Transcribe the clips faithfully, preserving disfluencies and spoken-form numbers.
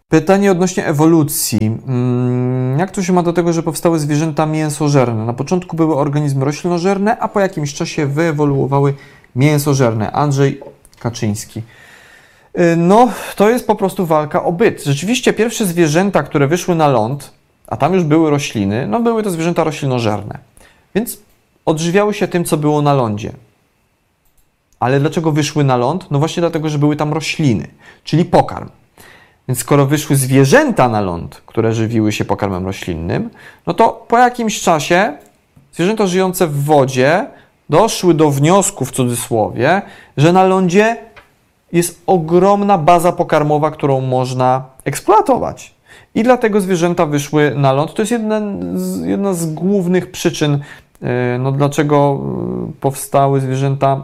Pytanie odnośnie ewolucji. Jak to się ma do tego, że powstały zwierzęta mięsożerne? Na początku były organizmy roślinożerne, a po jakimś czasie wyewoluowały mięsożerne. Andrzej Kaczyński. No, to jest po prostu walka o byt. Rzeczywiście pierwsze zwierzęta, które wyszły na ląd, a tam już były rośliny, no były to zwierzęta roślinożerne. Więc odżywiały się tym, co było na lądzie. Ale dlaczego wyszły na ląd? No właśnie dlatego, że były tam rośliny, czyli pokarm. Więc skoro wyszły zwierzęta na ląd, które żywiły się pokarmem roślinnym, no to po jakimś czasie zwierzęta żyjące w wodzie doszły do wniosku, w cudzysłowie, że na lądzie jest ogromna baza pokarmowa, którą można eksploatować. I dlatego zwierzęta wyszły na ląd. To jest jedna z, jedna z głównych przyczyn, no, dlaczego powstały zwierzęta,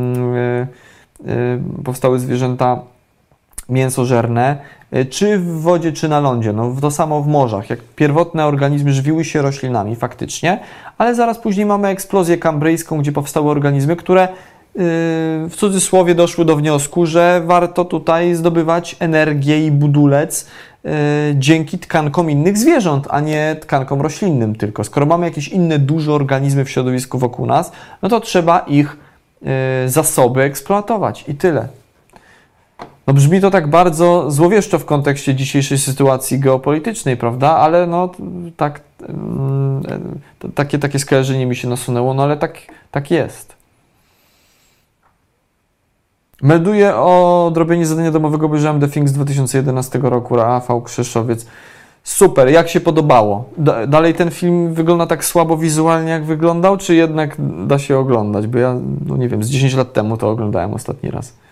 powstały zwierzęta mięsożerne, czy w wodzie, czy na lądzie. No, to samo w morzach. Jak pierwotne organizmy żywiły się roślinami faktycznie, ale zaraz później mamy eksplozję kambryjską, gdzie powstały organizmy, które w cudzysłowie doszły do wniosku, że warto tutaj zdobywać energię i budulec dzięki tkankom innych zwierząt, a nie tkankom roślinnym tylko. Skoro mamy jakieś inne duże organizmy w środowisku wokół nas, no to trzeba ich zasoby eksploatować i tyle. No brzmi to tak bardzo złowieszczo w kontekście dzisiejszej sytuacji geopolitycznej, prawda? Ale no tak, takie, takie skojarzenie mi się nasunęło, no ale tak, tak jest. Melduję o odrobieniu zadania domowego, obejrzałem The Thing z dwa tysiące jedenastego roku, Rafał Krzeszowiec. Super, jak się podobało? Da, dalej ten film wygląda tak słabo wizualnie, jak wyglądał, czy jednak da się oglądać? Bo ja, no nie wiem, z dziesięć lat temu to oglądałem ostatni raz.